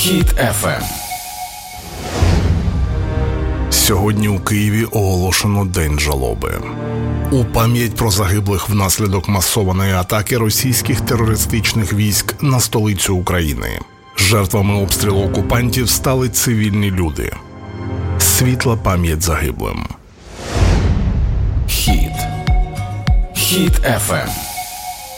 Хіт FM. Сьогодні у Києві оголошено День жалоби. У пам'ять про загиблих внаслідок масованої атаки російських терористичних військ на столицю України. Жертвами обстрілу окупантів стали цивільні люди. Світла пам'ять загиблим. Хіт FM.